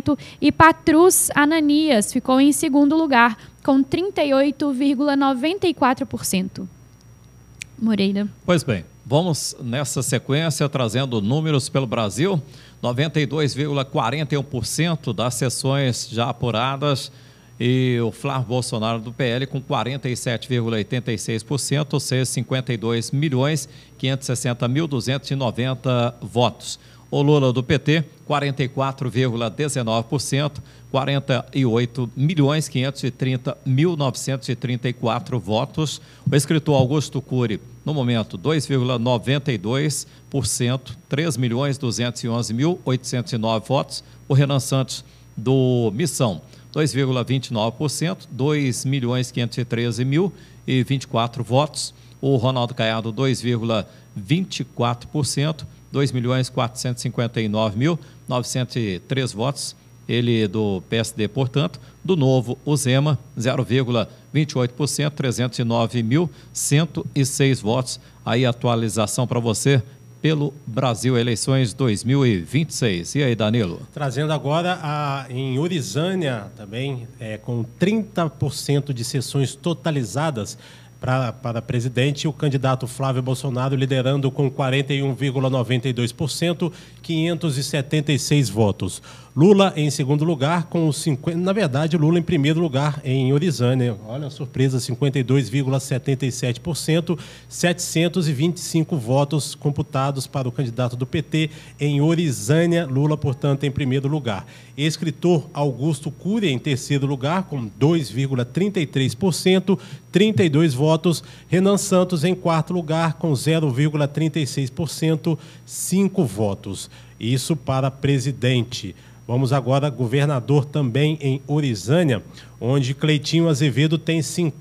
38,9%, e Patrus Ananias ficou em segundo lugar, com 38,94%. Moreira. Pois bem, vamos nessa sequência trazendo números pelo Brasil. 92,41% das sessões já apuradas, e o Flávio Bolsonaro do PL com 47,86%, ou seja, 52.560.290 votos. O Lula do PT, 44,19%, 48.530.934 votos. O escritor Augusto Cury, no momento, 2,92%, 3.211.809 votos. O Renan Santos do Missão, 2,29%, 2.513.024 votos. O Ronaldo Caiado, 2,24%, 2.459.903 votos. Ele do PSD, portanto. Do Novo, o Zema, 0,28%, 309.106 votos. Aí a atualização para você pelo Brasil, eleições 2026. E aí, Danilo? Trazendo agora em Orizânia também, com 30% de sessões totalizadas para presidente, o candidato Flávio Bolsonaro liderando com 41,92%, 576 votos. Lula em segundo lugar com 50%, na verdade, Lula em primeiro lugar em Orizânia. Olha a surpresa, 52,77%, 725 votos computados para o candidato do PT em Orizânia. Lula, portanto, em primeiro lugar. Escritor Augusto Cury em terceiro lugar com 2,33%, 32 votos. Renan Santos em quarto lugar com 0,36%, 5 votos. Isso para presidente. Vamos agora, governador também em Orizânia, onde Cleitinho Azevedo tem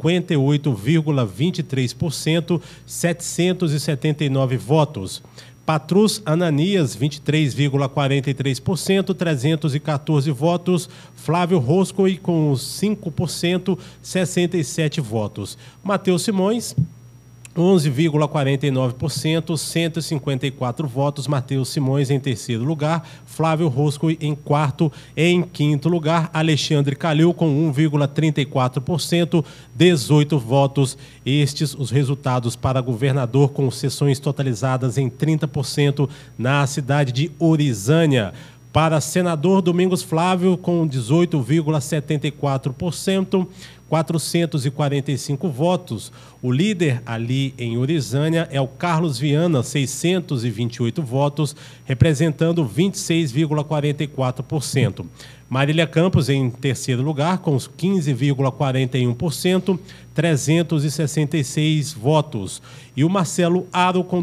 58,23%, 779 votos. Patrus Ananias, 23,43%, 314 votos. Flávio Roscoe, com 5%, 67 votos. Matheus Simões, 11,49%, 154 votos. Matheus Simões em terceiro lugar, Flávio Roscoe em quarto. Em quinto lugar, Alexandre Calil com 1,34%, 18 votos. Estes os resultados para governador, com sessões totalizadas em 30% na cidade de Orizânia. Para senador, Domingos Flávio com 18,74%, 445 votos. O líder ali em Orizânia é o Carlos Viana, 628 votos, representando 26,44%. Marília Campos em terceiro lugar, com 15,41%, 366 votos. E o Marcelo Aro, com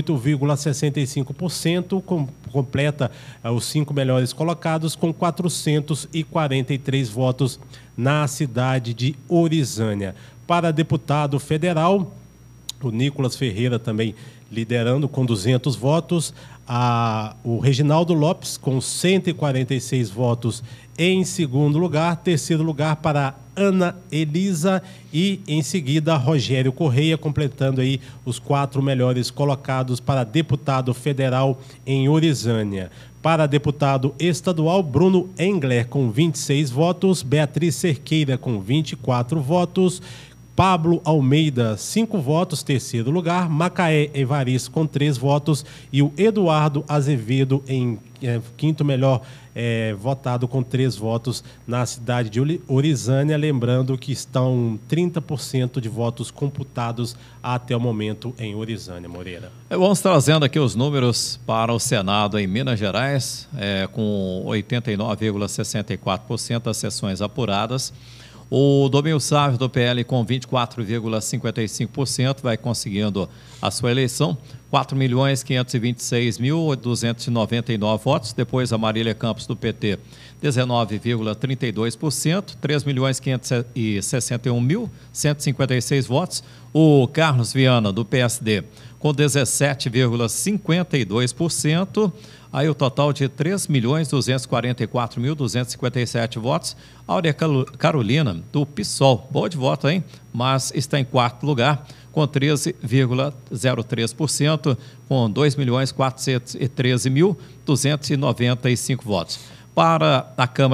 18,65%, completa os 5 melhores colocados, com 443 votos na cidade de Orizânia. Para deputado federal, o Nicolas Ferreira também liderando com 200 votos. O Reginaldo Lopes com 146 votos em segundo lugar. Terceiro lugar para Ana Elisa e, em seguida, Rogério Correia, completando aí os 4 melhores colocados para deputado federal em Orizânia. Para deputado estadual, Bruno Engler com 26 votos, Beatriz Cerqueira com 24 votos, Pablo Almeida, 5 votos, terceiro lugar, Macaé Evaristo com 3 votos e o Eduardo Azevedo em quinto melhor votado com 3 votos na cidade de Orizânia. Lembrando que estão 30% de votos computados até o momento em Orizânia, Moreira. Vamos trazendo aqui os números para o Senado em Minas Gerais, com 89,64% das sessões apuradas. O Domingos Sávio do PL com 24,55% vai conseguindo a sua eleição, 4.526.299 votos. Depois a Marília Campos do PT, 19,32%, 3.561.156 votos. O Carlos Viana do PSD com 17,52%. Aí o total de 3.244.257 votos. Áurea Carolina, do PSOL, boa de voto, hein? Mas está em quarto lugar, com 13,03%, com 2.413.295 votos. Para a Câmara